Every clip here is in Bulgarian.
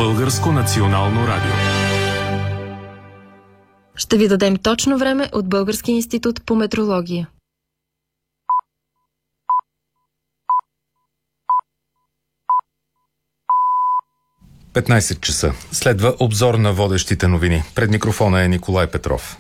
Българско национално радио. Ще ви дадем точно време от Българския институт по метрология. – 15 часа. Следва обзор на водещите новини. Пред микрофона е Николай Петров.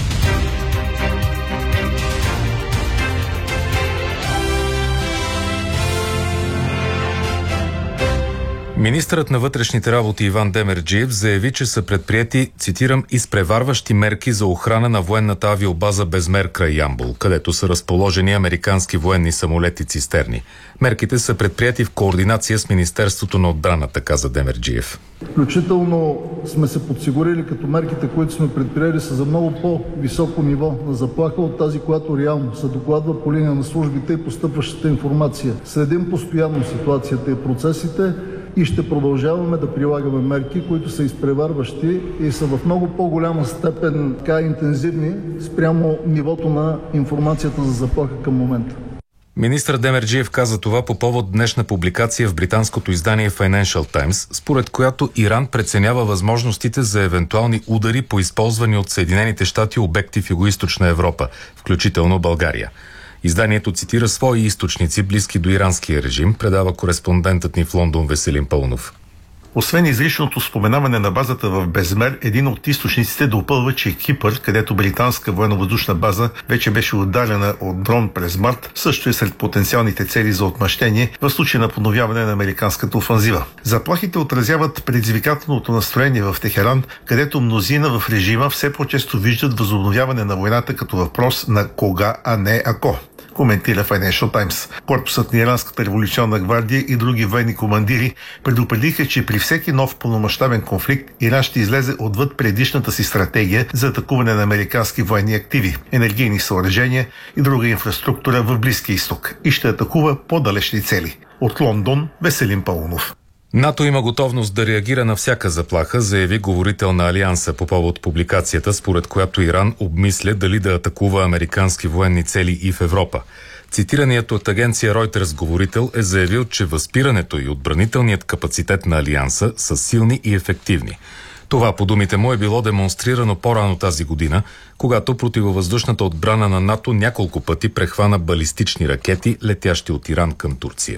Министърът на вътрешните работи Иван Демерджиев заяви, че са предприети, цитирам, изпреварващи мерки за охрана на военната авиобаза Безмер край Ямбол, където са разположени американски военни самолети-цистерни. Мерките са предприяти в координация с Министерството на отбраната, каза Демерджиев. Включително сме се подсигурили, като мерките, които сме предприели, са за много по-високо ниво на заплаха от тази, която реално се докладва по линия на службите и постъпващата информация. Следим постоянно ситуацията и процесите и ще продължаваме да прилагаме мерки, които са изпреварващи и са в много по-голяма степен интензивни спрямо нивото на информацията за заплаха към момента. Министър Демерджиев каза това по повод днешна публикация в британското издание Financial Times, според която Иран преценява възможностите за евентуални удари по използвани от Съединените щати обекти в Югоизточна Европа, включително България. Изданието цитира свои източници, близки до иранския режим, предава кореспондентът ни в Лондон Веселин Паунов. Освен изричното споменаване на базата в Безмер, един от източниците допълва, че Кипър, където британска военновъздушна база вече беше ударена от дрон през март, също е сред потенциалните цели за отмъщение в случай на подновяване на американската офанзива. Заплахите отразяват предизвикателното настроение в Техеран, където мнозина в режима все по-често виждат възобновяване на войната като въпрос на кога, а не ако, коментира Financial Times. Корпусът на Иранската революционна гвардия и други военни командири предупредиха, че при всеки нов пълномащабен конфликт Иран ще излезе отвъд предишната си стратегия за атакуване на американски военни активи, енергийни съоръжения и друга инфраструктура в Близкия изток и ще атакува по-далечни цели. От Лондон Веселин Паунов. НАТО има готовност да реагира на всяка заплаха, заяви говорител на Алианса по повод публикацията, според която Иран обмисля дали да атакува американски военни цели и в Европа. Цитираният от агенция Reuters говорител е заявил, че възпирането и отбранителният капацитет на Алианса са силни и ефективни. Това, по думите му, е било демонстрирано по-рано тази година, когато противовъздушната отбрана на НАТО няколко пъти прехвана балистични ракети, летящи от Иран към Турция.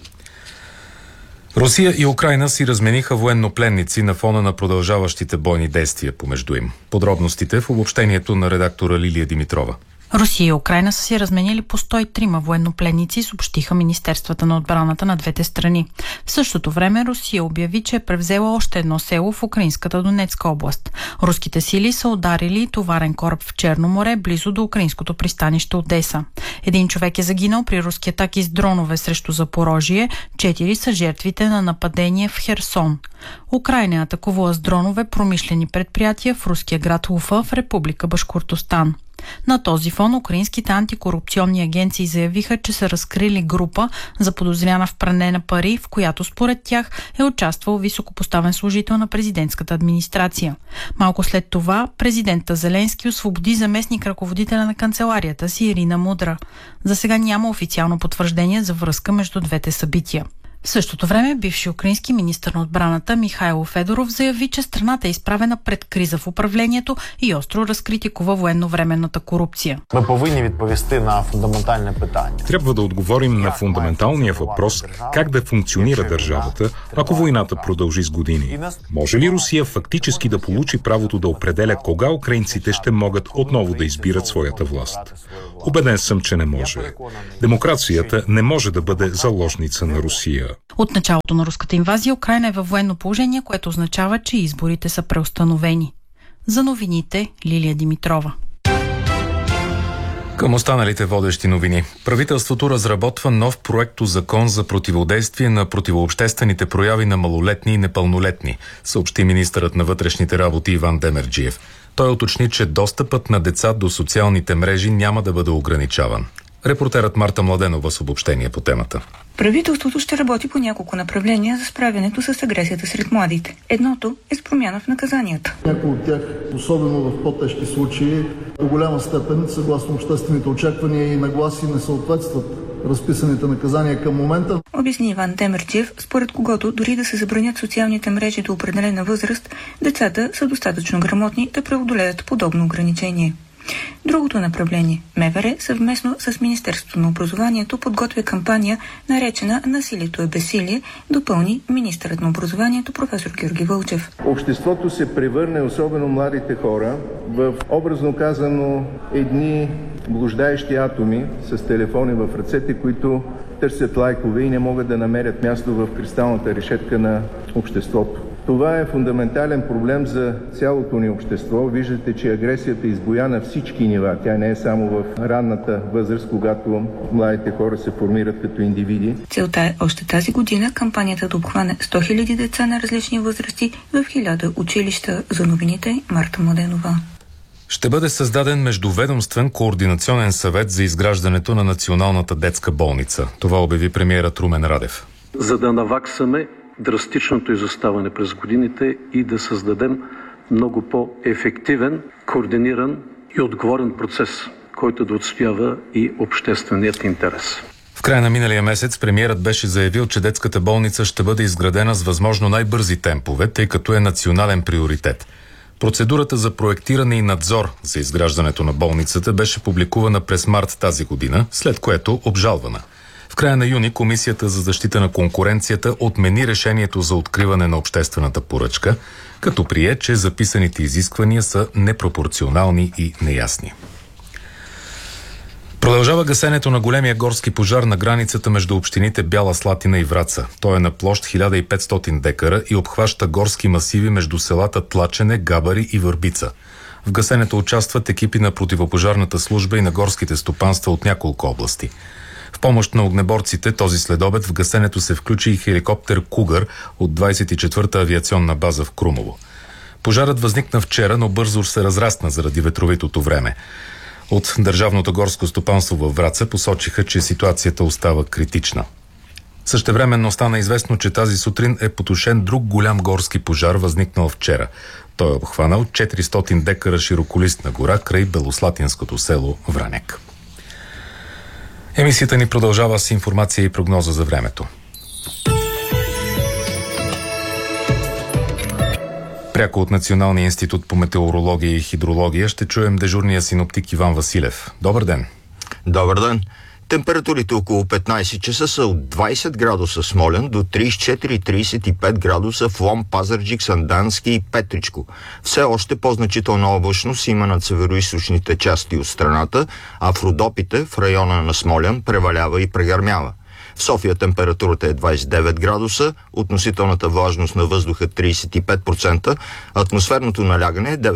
Русия и Украйна си размениха военнопленници на фона на продължаващите бойни действия помежду им. Подробностите в обобщението на редактора Лилия Димитрова. Русия и Украйна са си разменили по 103 военнопленници, съобщиха министерствата на отбраната на двете страни. В същото време Русия обяви, че е превзела още едно село в украинската Донецка област. Руските сили са ударили товарен кораб в Черно море, близо до украинското пристанище Одеса. Един човек е загинал при руски атаки с дронове срещу Запорожие, 4 са жертвите на нападение в Херсон. Украйна е атакувала с дронове промишлени предприятия в руския град Уфа в Република Башкортостан. На този фон украинските антикорупционни агенции заявиха, че са разкрили група заподозряна в пране на пари, в която според тях е участвал високопоставен служител на президентската администрация. Малко след това президентът Зеленски освободи заместник ръководителя на канцеларията си Ирина Мудра. За сега няма официално потвърждение за връзка между двете събития. В същото време бивши украински министър на отбраната Михайло Федоров заяви, че страната е изправена пред криза в управлението и остро разкритикува военновременната корупция. Трябва да отговорим на фундаменталния въпрос как да функционира държавата, ако войната продължи с години. Може ли Русия фактически да получи правото да определя кога украинците ще могат отново да избират своята власт? Убеден съм, че не може. Демокрацията не може да бъде заложница на Русия. От началото на руската инвазия Украйна е във военно положение, което означава, че изборите са преустановени. За новините Лилия Димитрова. Към останалите водещи новини. Правителството разработва нов проектозакон за противодействие на противообществените прояви на малолетни и непълнолетни, съобщи министърът на вътрешните работи Иван Демерджиев. Той уточни, че достъпът на деца до социалните мрежи няма да бъде ограничаван. Репортерът Марта Младенова с обобщение по темата. Правителството ще работи по няколко направления за справянето с агресията сред младите. Едното е с промяна в наказанията. Някои от тях, особено в по-тежки случаи, до голяма степен, съгласно обществените очаквания и нагласи, не съответстват разписаните наказания към момента. Обясни Иван Демерджиев, според когото дори да се забранят социалните мрежи до определена възраст, децата са достатъчно грамотни да преодолеят подобно ограничение. Другото направление – МВР съвместно с Министерството на образованието подготвя кампания, наречена "Насилието е безсилие", допълни министърът на образованието професор Георги Вълчев. Обществото се превърне, особено младите хора, в образно казано едни блуждаещи атоми с телефони в ръцете, които търсят лайкове и не могат да намерят място в кристалната решетка на обществото. Това е фундаментален проблем за цялото ни общество. Виждате, че агресията избуя на всички нива. Тя не е само в ранната възраст, когато младите хора се формират като индивиди. Целта е още тази година кампанията да обхване 100 000 деца на различни възрасти в 1000 училища. За новините Марта Младенова. Ще бъде създаден междуведомствен координационен съвет за изграждането на Националната детска болница. Това обяви премиерът Румен Радев. За да наваксаме драстичното изоставане през годините и да създадем много по-ефективен, координиран и отговорен процес, който да отстоява и общественият интерес. В края на миналия месец премиерът беше заявил, че детската болница ще бъде изградена с възможно най-бързи темпове, тъй като е национален приоритет. Процедурата за проектиране и надзор за изграждането на болницата беше публикувана през март тази година, след което обжалвана. В края на юни Комисията за защита на конкуренцията отмени решението за откриване на обществената поръчка, като прие, че записаните изисквания са непропорционални и неясни. Продължава гасенето на големия горски пожар на границата между общините Бяла Слатина и Враца. Той е на площ 1500 декара и обхваща горски масиви между селата Тлачене, Габари и Върбица. В гасенето участват екипи на противопожарната служба и на горските стопанства от няколко области. В помощ на огнеборците този следобед в гасенето се включи и хеликоптер Кугър от 24-та авиационна база в Крумово. Пожарът възникна вчера, но бързо се разрасна заради ветровитото време. От Държавното горско стопанство във Враца посочиха, че ситуацията остава критична. Същевременно стана известно, че тази сутрин е потушен друг голям горски пожар, възникнал вчера. Той е обхванал 400 декара широколистна гора край белослатинското село Враняк. Емисията ни продължава с информация и прогноза за времето. Пряко от Националния институт по метеорология и хидрология ще чуем дежурния синоптик Иван Василев. Добър ден! Добър ден! Температурите около 15 часа са от 20 градуса в Смолян до 34-35 градуса в Лом, Пазарджик, Сандански и Петричко. Все още по-значителна облачност има над североизточните части от страната, а в Родопите, в района на Смолян, превалява и прегърмява. В София температурата е 29 градуса, относителната влажност на въздуха 35%, атмосферното налягане е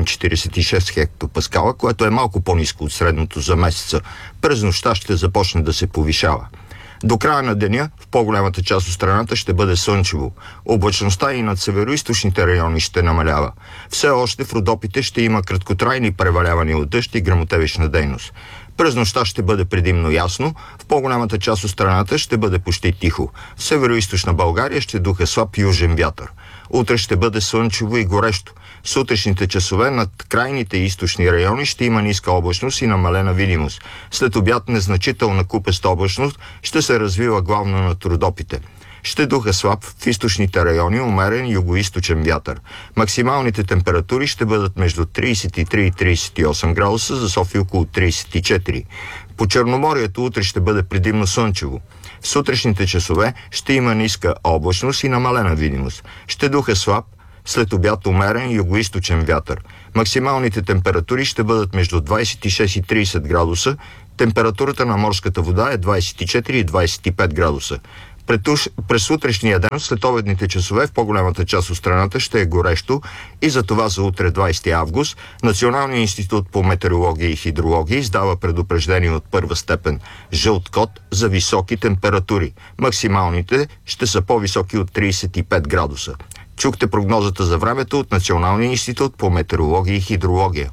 946 хектопаскала, което е малко по-ниско от средното за месеца. През нощта ще започне да се повишава. До края на деня в по-голямата част от страната ще бъде слънчево. Облачността и над североизточните райони ще намалява. Все още в Родопите ще има краткотрайни превалявания от дъжд и гръмотевична дейност. През нощта ще бъде предимно ясно, в по-голямата част от страната ще бъде почти тихо. В североизточна България ще духа слаб южен вятър. Утре ще бъде слънчево и горещо. В сутрешните часове над крайните източни райони ще има ниска облачност и намалена видимост. След обяд незначителна купеста облачност ще се развива главно над Родопите. Ще духа слаб в източните райони умерен югоизточен вятър. Максималните температури ще бъдат между 33 и 38 градуса, за София около 34. По Черноморието утре ще бъде предимно слънчево. В сутрешните часове ще има ниска облачност и намалена видимост. Ще духа слаб, след обяд умерен югоизточен вятър. Максималните температури ще бъдат между 26 и 30 градуса. Температурата на морската вода е 24 и 25 градуса. През утрешния ден, след обедните часове, в по-голямата част от страната ще е горещо и за това за утре 20 август Националният институт по метеорология и хидрология издава предупреждение от първа степен жълт код за високи температури. Максималните ще са по-високи от 35 градуса. Чухте прогнозата за времето от Националния институт по метеорология и хидрология.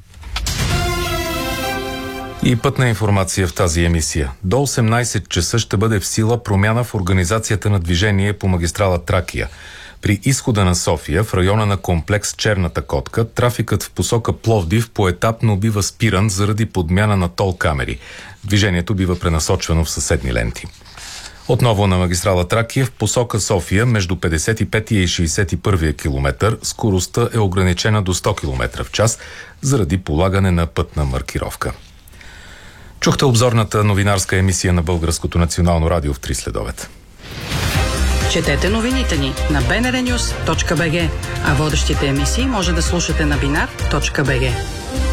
И пътна информация в тази емисия. До 18 часа ще бъде в сила промяна в организацията на движение по магистрала Тракия. При изхода на София, в района на комплекс Черната котка, трафикът в посока Пловдив поетапно бива спиран заради подмяна на тол камери. Движението бива пренасочвано в съседни ленти. Отново на магистрала Тракия в посока София между 55 и 61 километър скоростта е ограничена до 100 км в час заради полагане на пътна маркировка. Чухте обзорната новинарска емисия на Българското национално радио в 3 следобед. Четете новините ни на bnrnews.bg, а водещите емисии може да слушате на binar.bg.